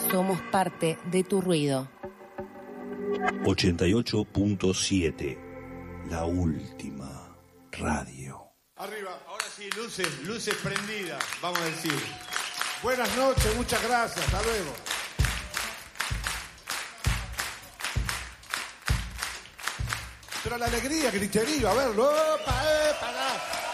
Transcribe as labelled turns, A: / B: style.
A: Somos parte de tu ruido.
B: 88.7, la última radio.
C: Arriba, ahora sí, luces prendidas, vamos a decir. Buenas noches, muchas gracias, hasta luego. Pero la alegría, griterío, a verlo. ¡Opa, pará!